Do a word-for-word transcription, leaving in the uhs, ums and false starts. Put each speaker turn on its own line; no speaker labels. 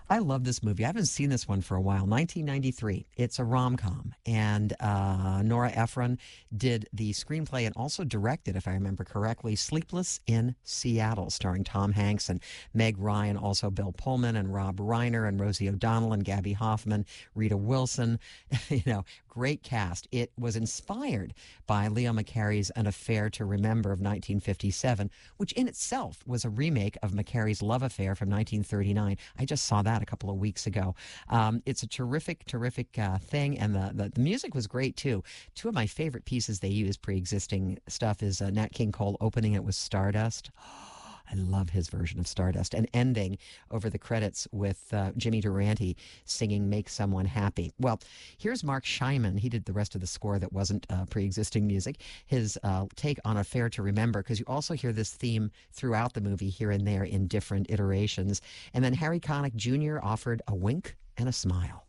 I love this movie. I haven't seen this one for a while. nineteen ninety-three. It's a rom com. And uh, Nora Ephron did the screenplay and also directed, if I remember correctly, Sleepless in Seattle, starring Tom Hanks and Meg Ryan, also Bill Pullman and Rob Reiner and Rosie O'Donnell and Gabby Hoffman, Rita Wilson. You know, great cast. It was inspired by Leo McCarey's An Affair to Remember of nineteen fifty-seven, which in itself was a remake of McCarey's Love Affair from nineteen thirty-nine. I just saw that a couple of weeks ago. Um, it's a terrific, terrific uh, thing, and the, the, the music was great, too. Two of my favorite pieces they use, pre-existing stuff, is uh, Nat King Cole opening it with Stardust. I love his version of Stardust, and ending over the credits with uh, Jimmy Durante singing Make Someone Happy. Well, here's Mark Scheinman. He did the rest of the score that wasn't uh, pre-existing music. His uh, take on Affair to Remember, because you also hear this theme throughout the movie here and there in different iterations. And then Harry Connick Junior offered a wink and a smile.